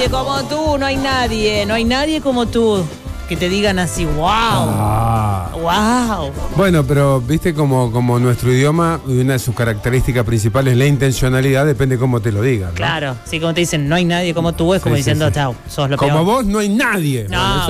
Como tú, no hay nadie como tú. Que te digan así, wow, wow. Bueno, pero viste como nuestro idioma, una de sus características principales es la intencionalidad, depende cómo te lo digan, ¿no? Claro, sí, como te dicen, no hay nadie como tú, es como diciendo, chao, sos lo peor. Como vos no hay nadie. No,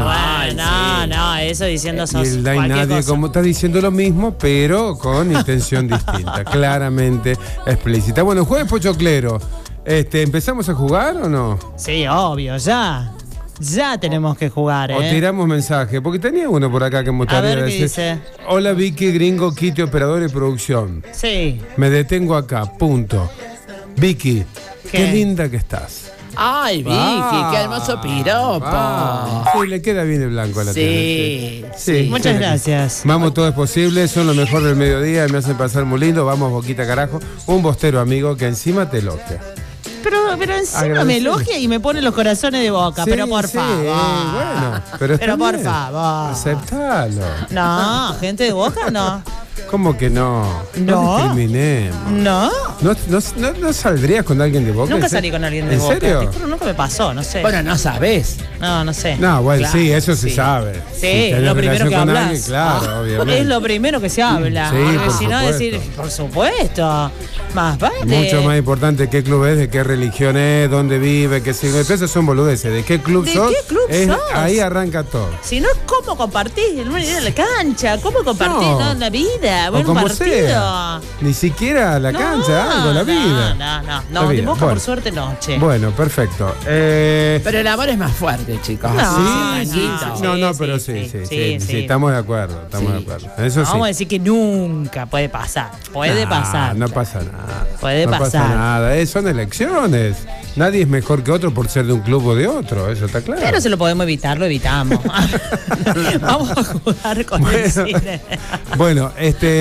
eso diciendo sos y no hay nadie cosa. como estás diciendo lo mismo, pero con intención distinta, claramente explícita. Bueno, jueves pochoclero. ¿Empezamos a jugar o no? Sí, obvio, ya tenemos que jugar, O tiramos mensaje, porque tenía uno por acá que me gustaría A ver, ¿qué decir. dice? Hola Vicky, Gringo, Kitty, operador y producción. Sí. Me detengo acá, punto. Vicky, qué linda que estás. Ay, Vicky, qué hermoso piropo. Sí, le queda bien el blanco a la tele. Sí. Muchas gracias. Vamos, todo es posible, son lo mejor del mediodía, me hacen pasar muy lindo, vamos boquita carajo. Un bostero amigo que encima te elogia. Pero encima me elogia y me pone los corazones de boca, Sí, pero por favor. Bueno, pero por favor. Aceptalo. No, gente de boca no. ¿Cómo que no? No. Discriminemos. No. ¿No saldrías con alguien de boca? Nunca salí con alguien de ¿En boca. serio? Te juro, nunca me pasó, no sé. Bueno, no sabés. No sé. No, bueno, Claro, sí, eso se sí. sabe. Sí, Si tenés lo primero relación que con hablas. alguien, claro, obviamente. Es lo primero que se habla. Sí, Porque por si no, supuesto. decir, por supuesto. Más vale. Mucho más importante qué club es, de qué religión es, dónde vive, qué signo. Esas son boludeces. ¿De qué club ¿De sos? qué club sos? Ahí arranca todo. Si no es cómo compartís, no ir a la cancha, cómo compartís No. la vida, O bueno, un como partido. sea. Ni siquiera la cancha, algo, la vida. No, La de vida. Boca Bueno. por suerte no, che. Bueno, perfecto. Pero el amor es más fuerte, chicos. No, Sí, No, sí, pero sí, sí, estamos de acuerdo, estamos de acuerdo. Eso sí. Vamos a decir que nunca puede pasar. Puede pasar. No pasa nada. Puede no pasar. pasa nada. Son elecciones. Nadie es mejor que otro por ser de un club o de otro. Eso está claro. Pero si lo podemos evitar, lo evitamos. Vamos a jugar con el cine. Bueno,